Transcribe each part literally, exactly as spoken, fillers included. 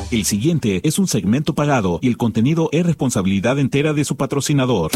El siguiente es un segmento pagado y el contenido es responsabilidad entera de su patrocinador.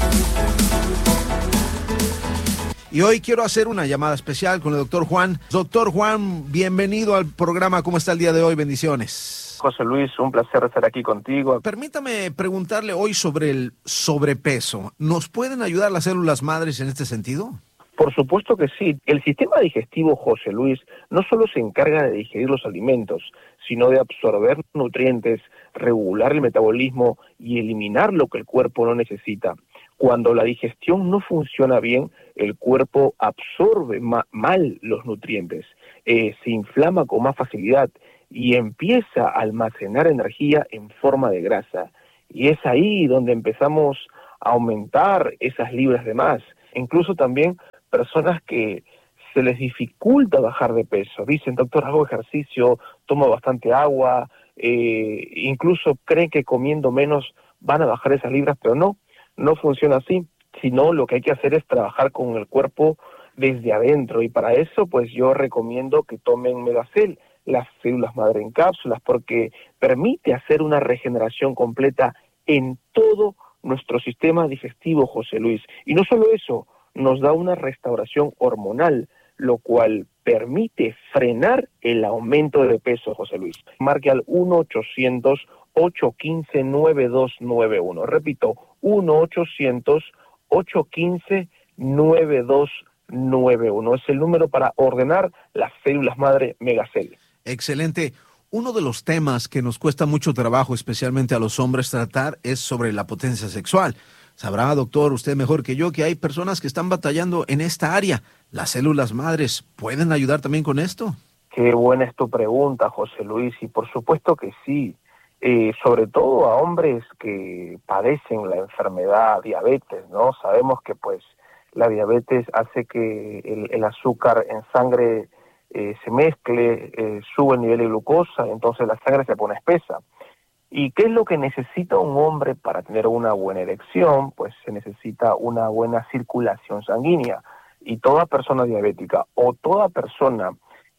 Y hoy quiero hacer una llamada especial con el doctor Juan. Doctor Juan, bienvenido al programa. ¿Cómo está el día de hoy? Bendiciones. José Luis, un placer estar aquí contigo. Permítame preguntarle hoy sobre el sobrepeso. ¿Nos pueden ayudar las células madres en este sentido? Por supuesto que sí. El sistema digestivo, José Luis, no solo se encarga de digerir los alimentos, sino de absorber nutrientes, regular el metabolismo y eliminar lo que el cuerpo no necesita. Cuando la digestión no funciona bien, el cuerpo absorbe ma- mal los nutrientes, eh, se inflama con más facilidad y empieza a almacenar energía en forma de grasa. Y es ahí donde empezamos a aumentar esas libras de más. Incluso también personas que se les dificulta bajar de peso. Dicen, doctor, hago ejercicio, tomo bastante agua, eh, incluso creen que comiendo menos van a bajar esas libras, pero no. No funciona así, sino lo que hay que hacer es trabajar con el cuerpo desde adentro, y para eso pues yo recomiendo que tomen Megacel, las células madre en cápsulas, porque permite hacer una regeneración completa en todo nuestro sistema digestivo, José Luis. Y no solo eso, nos da una restauración hormonal, lo cual permite frenar el aumento de peso, José Luis. Marque al uno ochocientos, ocho uno cinco, nueve dos nueve uno. Repito, uno ochocientos, ocho uno cinco, nueve dos nueve uno. Es el número para ordenar las células madre Megacel. Excelente. Uno de los temas que nos cuesta mucho trabajo, especialmente a los hombres, tratar es sobre la potencia sexual. Sabrá, doctor, usted mejor que yo, que hay personas que están batallando en esta área. ¿Las células madres pueden ayudar también con esto? Qué buena es tu pregunta, José Luis, y por supuesto que sí. Eh, sobre todo a hombres que padecen la enfermedad diabetes, ¿no? Sabemos que pues la diabetes hace que el, el azúcar en sangre eh, se mezcle, eh, sube el nivel de glucosa, entonces la sangre se pone espesa. ¿Y qué es lo que necesita un hombre para tener una buena erección? Pues se necesita una buena circulación sanguínea. Y toda persona diabética o toda persona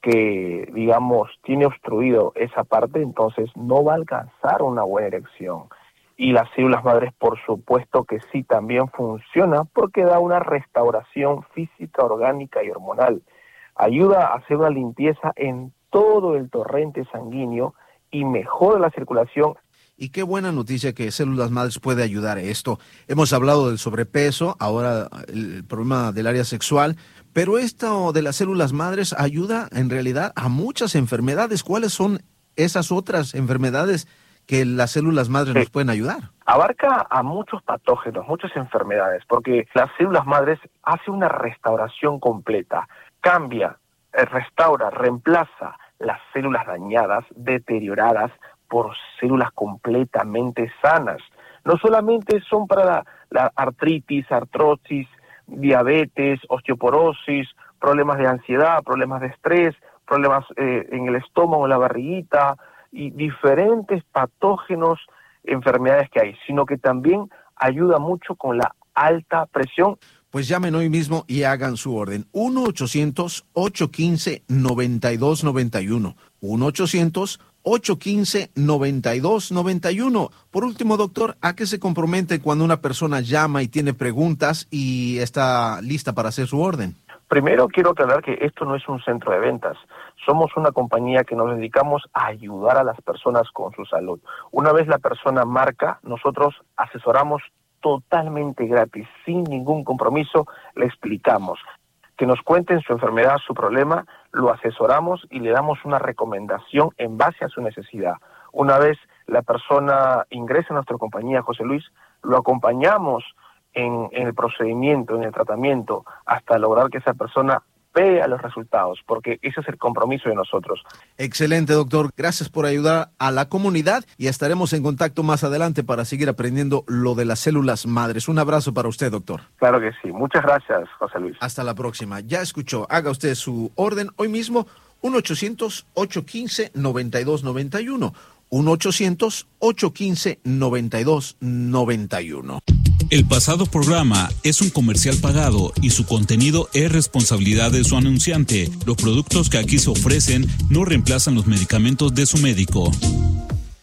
que, digamos, tiene obstruido esa parte, entonces no va a alcanzar una buena erección. Y las células madres, por supuesto que sí, también funciona porque da una restauración física, orgánica y hormonal. Ayuda a hacer una limpieza en todo el torrente sanguíneo y mejora la circulación. Y qué buena noticia que Células Madres puede ayudar a esto. Hemos hablado del sobrepeso, ahora el problema del área sexual, pero esto de las células madres ayuda en realidad a muchas enfermedades. ¿Cuáles son esas otras enfermedades que las células madres sí. nos pueden ayudar? Abarca a muchos patógenos, muchas enfermedades, porque las células madres hacen una restauración completa, cambia, restaura, reemplaza las células dañadas, deterioradas, por células completamente sanas. No solamente son para la, la artritis, artrosis, diabetes, osteoporosis, problemas de ansiedad, problemas de estrés, problemas eh, en el estómago, en la barriguita y diferentes patógenos, enfermedades que hay, sino que también ayuda mucho con la alta presión. Pues llamen hoy mismo y hagan su orden. uno ochocientos, ocho uno cinco, nueve dos nueve uno. uno ochocientos, ocho uno cinco, nueve dos nueve uno. Por último, doctor, ¿a qué se compromete cuando una persona llama y tiene preguntas y está lista para hacer su orden? Primero quiero aclarar que esto no es un centro de ventas. Somos una compañía que nos dedicamos a ayudar a las personas con su salud. Una vez la persona marca, nosotros asesoramos totalmente gratis, sin ningún compromiso, le explicamos. Que nos cuenten su enfermedad, su problema, lo asesoramos y le damos una recomendación en base a su necesidad. Una vez la persona ingresa a nuestra compañía, José Luis, lo acompañamos en, en el procedimiento, en el tratamiento, hasta lograr que esa persona vea los resultados, porque ese es el compromiso de nosotros. Excelente, doctor. Gracias por ayudar a la comunidad y estaremos en contacto más adelante para seguir aprendiendo lo de las células madres. Un abrazo para usted, doctor. Claro que sí. Muchas gracias, José Luis. Hasta la próxima. Ya escuchó. Haga usted su orden hoy mismo. uno ochocientos, ocho uno cinco, nueve dos nueve uno. uno ochocientos, ocho uno cinco, nueve dos nueve uno. El pasado programa es un comercial pagado y su contenido es responsabilidad de su anunciante. Los productos que aquí se ofrecen no reemplazan los medicamentos de su médico.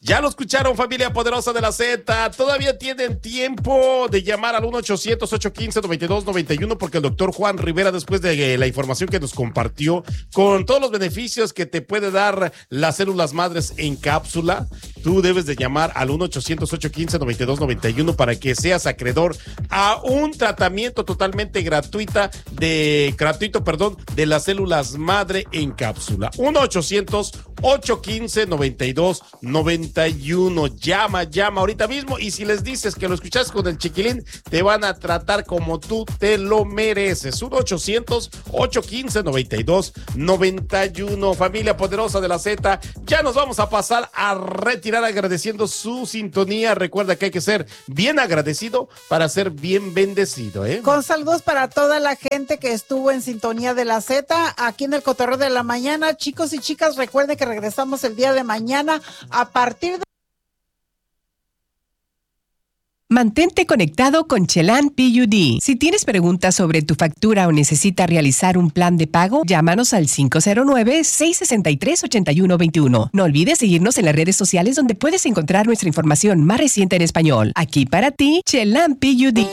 Ya lo escucharon, familia poderosa de la Z. Todavía tienen tiempo de llamar al uno ochocientos, ocho uno cinco, nueve dos nueve uno porque el doctor Juan Rivera, después de la información que nos compartió con todos los beneficios que te puede dar las células madres en cápsula, tú debes de llamar al uno ochocientos, ocho uno cinco, nueve dos nueve uno para que seas acreedor a un tratamiento totalmente gratuita de gratuito, perdón, de las células madre en cápsula. uno ochocientos, ocho uno cinco, nueve dos nueve uno. Llama, llama ahorita mismo, y si les dices que lo escuchas con el Chiquilín, te van a tratar como tú te lo mereces. uno ochocientos, ocho uno cinco, nueve dos nueve uno. Familia poderosa de la Z, ya nos vamos a pasar a retirar agradeciendo su sintonía. Recuerda que hay que ser bien agradecido para ser bien bendecido, ¿eh? Con saludos para toda la gente que estuvo en sintonía de la Z aquí en el Cotorreo de la Mañana. Chicos y chicas, recuerden que regresamos el día de mañana a partir de... Mantente conectado con Chelan P U D. Si tienes preguntas sobre tu factura o necesitas realizar un plan de pago, llámanos al cinco cero nueve, seis seis tres, ocho uno dos uno. No olvides seguirnos en las redes sociales donde puedes encontrar nuestra información más reciente en español. Aquí para ti, Chelan P U D.